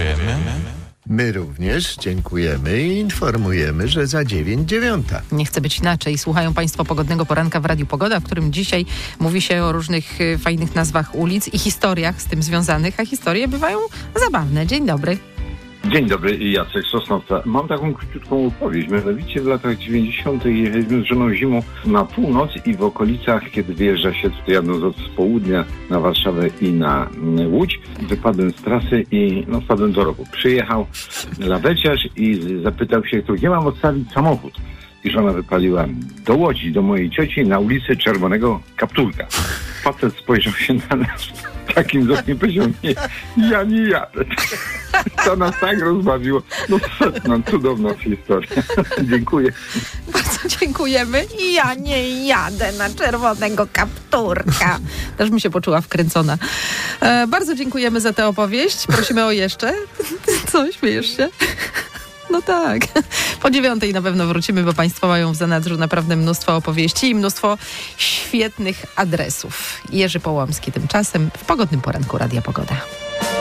Dziękujemy. My również dziękujemy i informujemy, że za 9:09. Nie chce być inaczej. Słuchają Państwo Pogodnego Poranka w Radiu Pogoda, w którym dzisiaj mówi się o różnych fajnych nazwach ulic i historiach z tym związanych, a historie bywają zabawne. Dzień dobry. Dzień dobry, Jacek Sosnowca. Mam taką króciutką opowieść. Mianowicie w latach 90. jechaliśmy z żoną zimą na północ i w okolicach, kiedy wyjeżdża się tutaj jadąc z południa na Warszawę i na Łódź, wypadłem z trasy i wpadłem do rowu. Przyjechał laweciarz i zapytał się, gdzie mam odstawić samochód. I żona wypaliła do Łodzi, do mojej cioci na ulicy Czerwonego Kapturka. Facet spojrzał się na nas takim wzrokiem, powiedział, ja nie jadę. To nas tak rozbawiło. Cudowna historia. Dziękuję. Bardzo dziękujemy. Ja nie jadę na Czerwonego Kapturka. Też mi się poczuła wkręcona. Bardzo dziękujemy za tę opowieść. Prosimy o jeszcze. Co, śmiejesz się? No tak. Po 9:00 na pewno wrócimy, bo Państwo mają w zanadrzu naprawdę mnóstwo opowieści i mnóstwo świetnych adresów. Jerzy Połomski tymczasem w Pogodnym Poranku Radia Pogoda.